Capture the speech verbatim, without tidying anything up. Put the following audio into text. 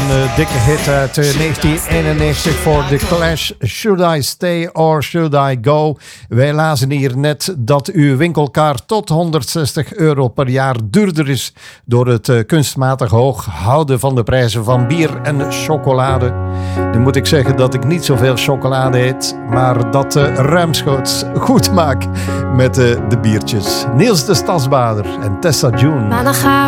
uh, dikke hit uit uh, negentien eenennegentig voor The Clash. Should I Stay or Should I Go? Wij lazen hier net dat uw winkelkaart tot honderdzestig euro per jaar duurder is door het uh, kunstmatig hoog houden van de prijzen van bier en chocolade. Nu moet ik zeggen dat ik niet zoveel chocolade eet, maar dat uh, ruimschoots goed maak met uh, de biertjes. Niels de Stadsbader en Tessa June. Maandagavond